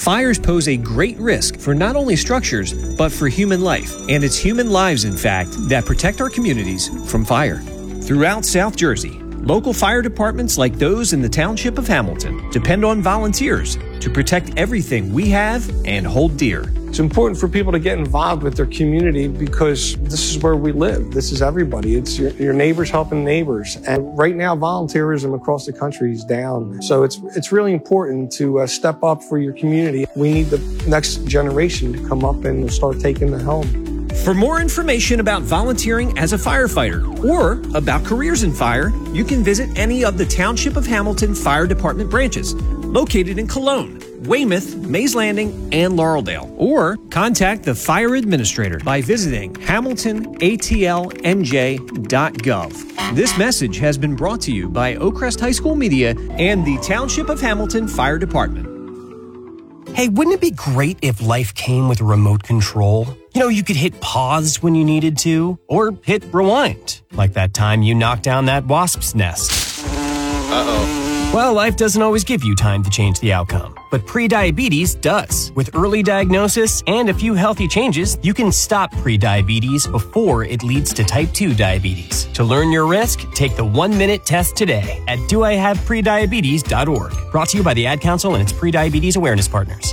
Fires pose a great risk for not only structures, but for human life. And it's human lives, in fact, that protect our communities from fire. Throughout South Jersey, local fire departments like those in the Township of Hamilton depend on volunteers to protect everything we have and hold dear. It's important for people to get involved with their community because this is where we live. This is everybody. It's your neighbors helping neighbors. And right now, volunteerism across the country is down. So it's really important to step up for your community. We need the next generation to come up and start taking the helm. For more information about volunteering as a firefighter or about careers in fire, you can visit any of the Township of Hamilton Fire Department branches located in Cologne, Weymouth, Mays Landing, and Laureldale. Or contact the fire administrator by visiting hamiltonatlnj.gov. This message has been brought to you by Oakcrest High School Media and the Township of Hamilton Fire Department. Hey, wouldn't it be great if life came with a remote control? You know, you could hit pause when you needed to, or hit rewind, like that time you knocked down that wasp's nest. Uh-oh. Well, life doesn't always give you time to change the outcome, but prediabetes does. With early diagnosis and a few healthy changes, you can stop prediabetes before it leads to type 2 diabetes. To learn your risk, take the 1-minute test today at doihaveprediabetes.org. Brought to you by the Ad Council and its prediabetes awareness partners.